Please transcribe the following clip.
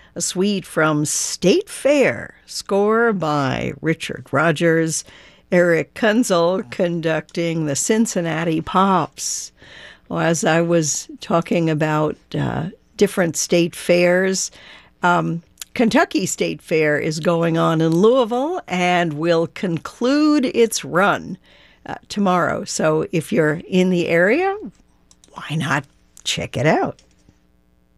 a suite from State Fair, score by Richard Rogers, Eric Kunzel conducting the Cincinnati Pops. Well, as I was talking about different state fairs, Kentucky State Fair is going on in Louisville and will conclude its run tomorrow. So if you're in the area, why not check it out?